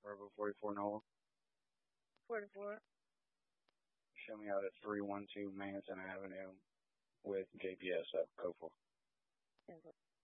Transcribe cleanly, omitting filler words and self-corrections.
Bravo 44 Nola. 44. Show me out at 312 Manson Avenue with JPS up. Go for it.